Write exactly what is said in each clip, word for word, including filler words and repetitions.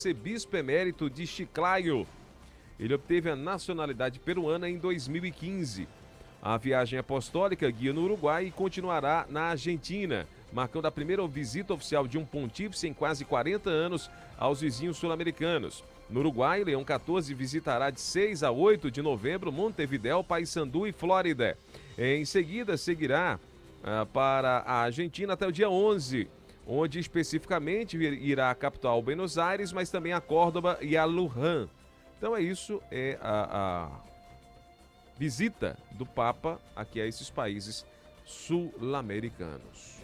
arcebispo emérito de Chiclayo. Ele obteve a nacionalidade peruana em dois mil e quinze. A viagem apostólica guia no Uruguai e continuará na Argentina, marcando a primeira visita oficial de um pontífice em quase quarenta anos aos vizinhos sul-americanos. No Uruguai, Leão quatorze visitará de seis a oito de novembro Montevidéu, Paissandu e Flórida. Em seguida, seguirá ah, para a Argentina até o dia onze, onde especificamente irá à capital Buenos Aires, mas também a Córdoba e a Luján. Então é isso, é a, a visita do Papa aqui a esses países sul-americanos.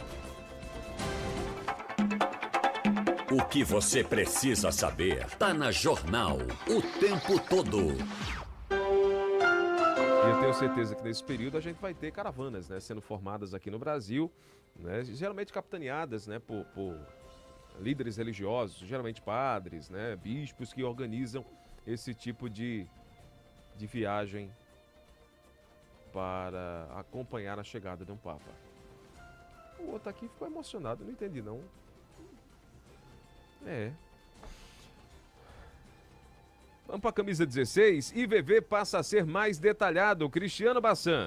O que você precisa saber está na Jornal o tempo todo. E eu tenho certeza que nesse período a gente vai ter caravanas, né, sendo formadas aqui no Brasil, né, geralmente capitaneadas, né, por, por líderes religiosos, geralmente padres, né, bispos que organizam esse tipo de, de viagem para acompanhar a chegada de um Papa. O outro aqui ficou emocionado, não entendi não. É. Vamos para a camisa dezesseis. I V V passa a ser mais detalhado. Cristiano Bassan.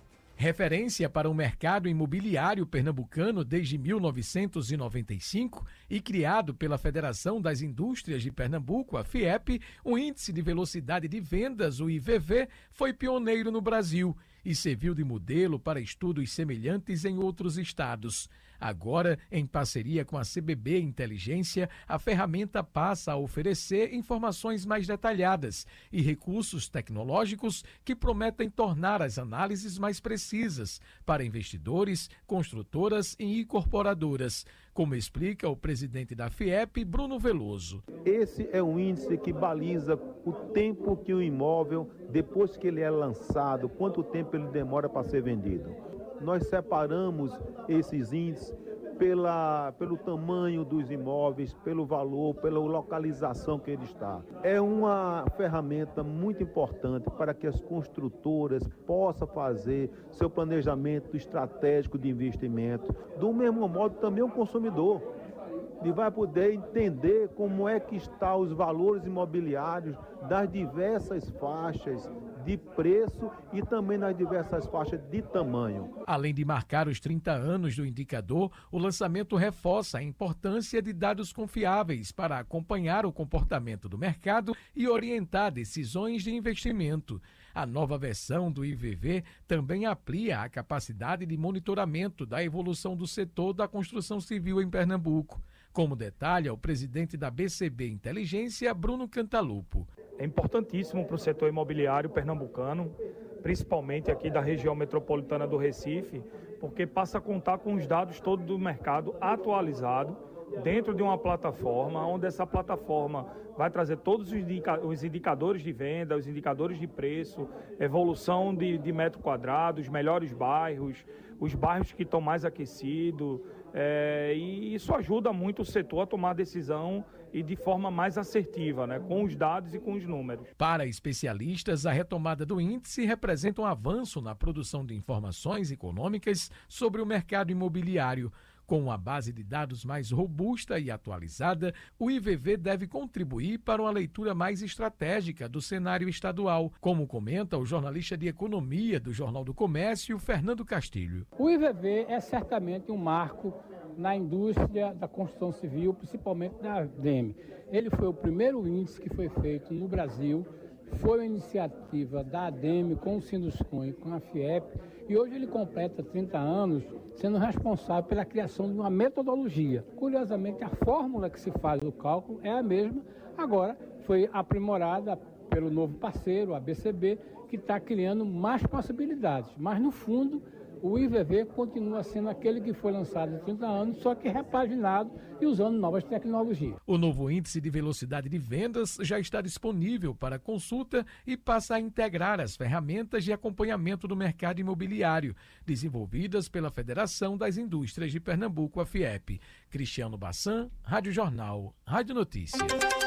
Referência para o mercado imobiliário pernambucano desde mil novecentos e noventa e cinco e criado pela Federação das Indústrias de Pernambuco, a FIEP, o Índice de Velocidade de Vendas, o I V V, foi pioneiro no Brasil e serviu de modelo para estudos semelhantes em outros estados. Agora, em parceria com a C B B Inteligência, a ferramenta passa a oferecer informações mais detalhadas e recursos tecnológicos que prometem tornar as análises mais precisas para investidores, construtoras e incorporadoras, como explica o presidente da FIEP, Bruno Veloso. Esse é um índice que baliza o tempo que o imóvel, depois que ele é lançado, quanto tempo ele demora para ser vendido. Nós separamos esses índices pela, pelo tamanho dos imóveis, pelo valor, pela localização que ele está. É uma ferramenta muito importante para que as construtoras possam fazer seu planejamento estratégico de investimento. Do mesmo modo, também o consumidor. Ele vai poder entender como é que estão os valores imobiliários das diversas faixas de preço e também nas diversas faixas de tamanho. Além de marcar os trinta anos do indicador, o lançamento reforça a importância de dados confiáveis para acompanhar o comportamento do mercado e orientar decisões de investimento. A nova versão do I V V também amplia a capacidade de monitoramento da evolução do setor da construção civil em Pernambuco, como detalha o presidente da B C B Inteligência, Bruno Cantalupo. É importantíssimo para o setor imobiliário pernambucano, principalmente aqui da região metropolitana do Recife, porque passa a contar com os dados todos do mercado atualizado dentro de uma plataforma, onde essa plataforma vai trazer todos os, indica- os indicadores de venda, os indicadores de preço, evolução de, de metro quadrado, os melhores bairros, os bairros que estão mais aquecidos, é, e isso ajuda muito o setor a tomar decisão e de forma mais assertiva, né, com os dados e com os números. Para especialistas, a retomada do índice representa um avanço na produção de informações econômicas sobre o mercado imobiliário. Com uma base de dados mais robusta e atualizada, o I V V deve contribuir para uma leitura mais estratégica do cenário estadual, como comenta o jornalista de economia do Jornal do Comércio, Fernando Castilho. O I V V é certamente um marco na indústria da construção civil, principalmente na D E M. Ele foi o primeiro índice que foi feito no Brasil, foi uma iniciativa da A D E M com o Sinduscon e com a FIEP, e hoje ele completa trinta anos sendo responsável pela criação de uma metodologia. Curiosamente, a fórmula que se faz o cálculo é a mesma, agora foi aprimorada pelo novo parceiro, a B C B, que está criando mais possibilidades. Mas, no fundo, o I V V continua sendo aquele que foi lançado há trinta anos, só que repaginado e usando novas tecnologias. O novo índice de velocidade de vendas já está disponível para consulta e passa a integrar as ferramentas de acompanhamento do mercado imobiliário, desenvolvidas pela Federação das Indústrias de Pernambuco, a FIEP. Cristiano Bassan, Rádio Jornal, Rádio Notícia.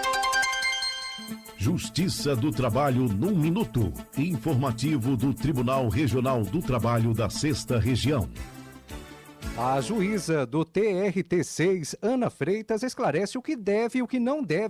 Justiça do Trabalho num minuto. Informativo do Tribunal Regional do Trabalho da Sexta Região. A juíza do T R T seis, Ana Freitas, esclarece o que deve e o que não deve